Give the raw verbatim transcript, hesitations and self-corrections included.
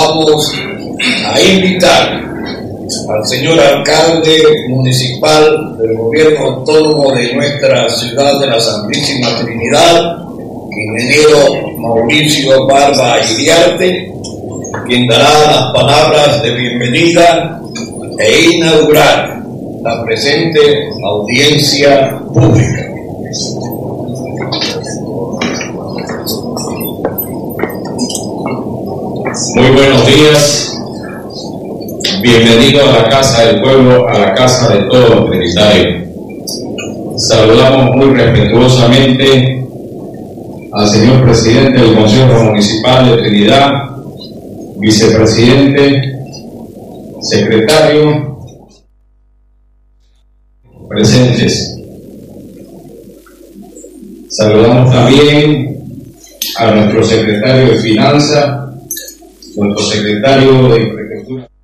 vamos a invitar al señor alcalde municipal del gobierno autónomo de nuestra ciudad de la Santísima Trinidad, ingeniero Mauricio Barba Iriarte, quien dará las palabras de bienvenida e inaugurar la presente audiencia pública. Muy buenos días, bienvenido a la Casa del Pueblo, a la Casa de todos los trinitarios. Saludamos muy respetuosamente al señor presidente del Consejo Municipal de Trinidad, vicepresidente, secretario, presentes. Saludamos también a nuestro secretario de Finanzas, nuestro secretario de Infraestructura.